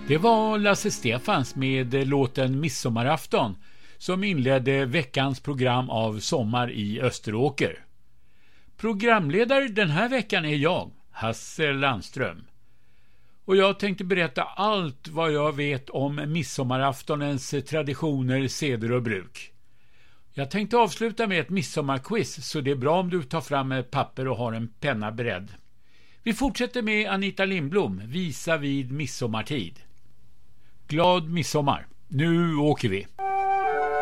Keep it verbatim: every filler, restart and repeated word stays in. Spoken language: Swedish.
Det var Lasse Stefans med låten Midsommarafton som inledde veckans program av Sommar i Österåker. Programledare den här veckan är jag, Hasse Landström. Och jag tänkte berätta allt vad jag vet om midsommaraftonens traditioner, seder och bruk. Jag tänkte avsluta med ett midsommarquiz, så det är bra om du tar fram ett papper och har en penna beredd. Vi fortsätter med Anita Lindblom, Visa vid midsommartid. Glad midsommar. Nu åker vi.